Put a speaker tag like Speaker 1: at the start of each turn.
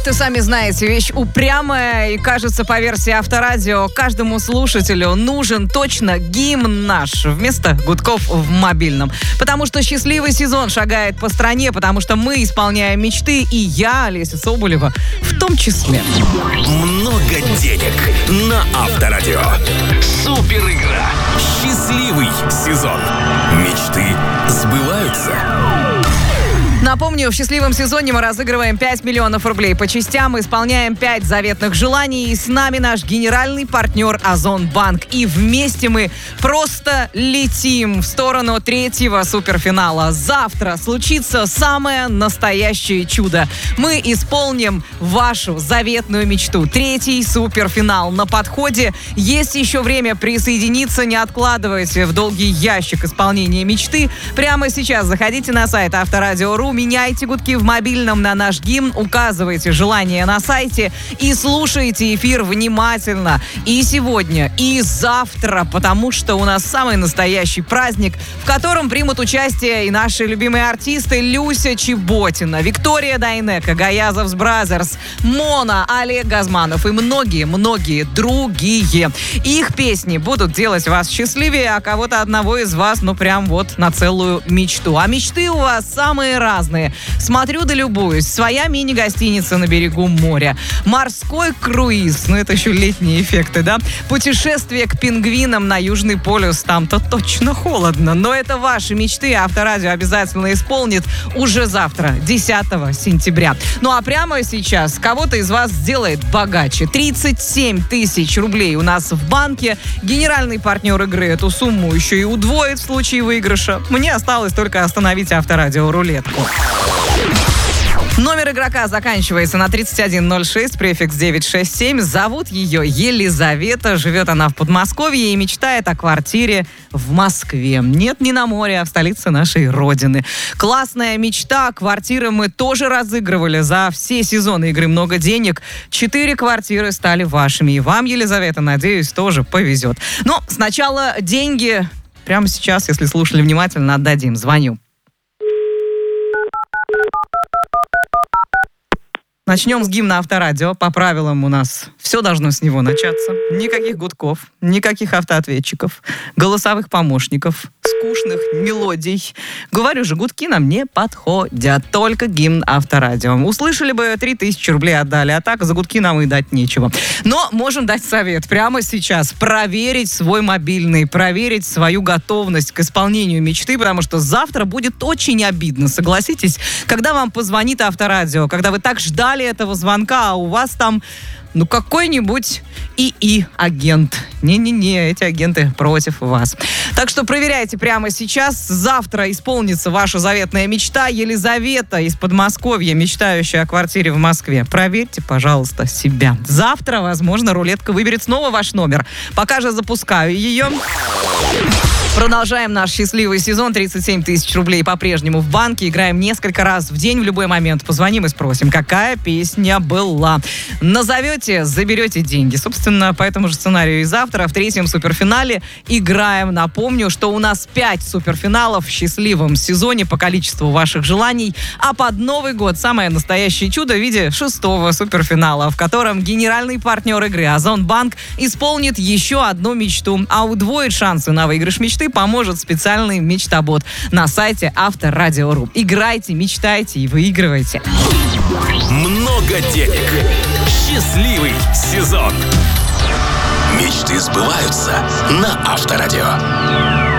Speaker 1: Как-то сами знаете, вещь упрямая, и кажется, по версии Авторадио, каждому слушателю нужен точно гимн наш вместо гудков в мобильном. Потому что счастливый сезон шагает по стране, потому что мы исполняем мечты, и я, Олеся Соболева, в том числе.
Speaker 2: Много денег на Авторадио. Супер игра. Счастливый сезон. Мечты сбываются.
Speaker 1: Напомню, в счастливом сезоне мы разыгрываем 5 миллионов рублей по частям, исполняем 5 заветных желаний. И с нами наш генеральный партнер Озонбанк. И вместе мы просто летим в сторону третьего суперфинала. Завтра случится самое настоящее чудо. Мы исполним вашу заветную мечту. Третий суперфинал на подходе. Есть еще время присоединиться. Не откладывайте в долгий ящик исполнения мечты. Прямо сейчас заходите на сайт Авторадио.ру. Меняйте гудки в мобильном на наш гимн, указывайте желание на сайте и слушайте эфир внимательно. И сегодня, и завтра, потому что у нас самый настоящий праздник, в котором примут участие и наши любимые артисты Люся Чеботина, Виктория Дайнеко, Гаязовс Бразерс, Мона, Олег Газманов и многие-многие другие. Их песни будут делать вас счастливее, а кого-то одного из вас, прям вот на целую мечту. А мечты у вас самые разные. Смотрю да любуюсь. Своя мини-гостиница на берегу моря. Морской круиз. Это еще летние эффекты, да? Путешествие к пингвинам на Южный полюс. Там-то точно холодно. Но это ваши мечты. Авторадио обязательно исполнит уже завтра, 10 сентября. Ну а прямо сейчас кого-то из вас сделает богаче. 37 тысяч рублей у нас в банке. Генеральный партнер игры эту сумму еще и удвоит в случае выигрыша. Мне осталось только остановить Авторадио рулетку. Номер игрока заканчивается на 3106, префикс 967. Зовут ее Елизавета. Живет она в Подмосковье и мечтает о квартире в Москве. Нет, не на море, а в столице нашей родины. Классная мечта. Квартиры мы тоже разыгрывали за все сезоны игры «Много денег». 4 квартиры стали вашими. И вам, Елизавета, надеюсь, тоже повезет. Но сначала деньги. Прямо сейчас, если слушали внимательно, отдадим. Звоню. Начнем с гимна Авторадио. По правилам у нас все должно с него начаться. Никаких гудков, никаких автоответчиков, голосовых помощников, скучных мелодий. Говорю же, гудки нам не подходят. Только гимн Авторадио. Услышали бы, 3000 рублей отдали, а так за гудки нам и дать нечего. Но можем дать совет прямо сейчас. Проверить свой мобильный, проверить свою готовность к исполнению мечты, потому что завтра будет очень обидно, согласитесь, когда вам позвонит Авторадио, когда вы так ждали этого звонка, а у вас там какой-нибудь ИИ-агент. Не-не-не, эти агенты против вас. Так что проверяйте прямо сейчас. Завтра исполнится ваша заветная мечта. Елизавета из Подмосковья, мечтающая о квартире в Москве. Проверьте, пожалуйста, себя. Завтра, возможно, рулетка выберет снова ваш номер. Пока же запускаю ее. Продолжаем наш счастливый сезон. 37 тысяч рублей по-прежнему в банке. Играем несколько раз в день, в любой момент. Позвоним и спросим, какая песня была. Назовете, заберете деньги. Собственно, по этому же сценарию и завтра в третьем суперфинале играем. Напомню, что у нас 5 суперфиналов в счастливом сезоне по количеству ваших желаний. А под Новый год самое настоящее чудо в виде 6-го суперфинала, в котором генеральный партнер игры Озонбанк исполнит еще одну мечту. А удвоить шансы на выигрыш мечты поможет специальный мечтобот на сайте Авторадио.ру. Играйте, мечтайте и выигрывайте.
Speaker 2: Много денег. Счастливый сезон. Мечты сбываются на Авторадио.